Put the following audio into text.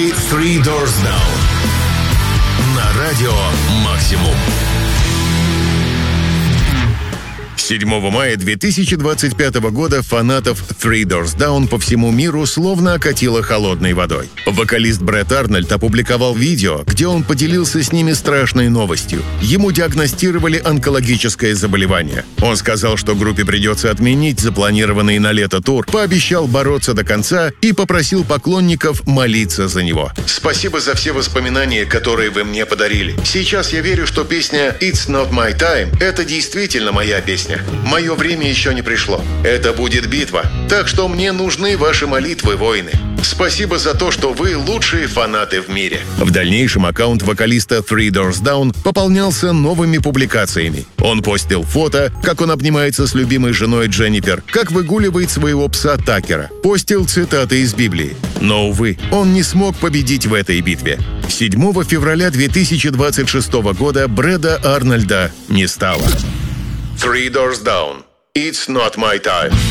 Three Doors Down на радио Максимум. 7 мая 2025 года фанатов Three Doors Down по всему миру словно окатило холодной водой. Вокалист Брэд Арнольд опубликовал видео, где он поделился с ними страшной новостью. Ему диагностировали онкологическое заболевание. Он сказал, что группе придется отменить запланированный на лето тур, пообещал бороться до конца и попросил поклонников молиться за него. «Спасибо за все воспоминания, которые вы мне подарили. Сейчас я верю, что песня «It's Not My Time» — это действительно моя песня. Мое время еще не пришло. Это будет битва. Так что мне нужны ваши молитвы, воины. Спасибо за то, что вы лучшие фанаты в мире». В дальнейшем аккаунт вокалиста Three Doors Down пополнялся новыми публикациями. Он постил фото, как он обнимается с любимой женой Дженнифер, как выгуливает своего пса Такера. Постил цитаты из Библии. Но, увы, он не смог победить в этой битве. 7 февраля 2026 года Брэда Арнольда не стало. Three Doors Down. It's Not My Time.